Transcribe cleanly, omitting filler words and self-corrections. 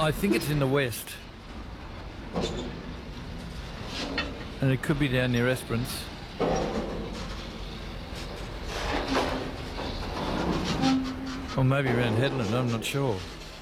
I think it's in the west. And it could be down near Esperance. Or maybe around Headland, I'm not sure.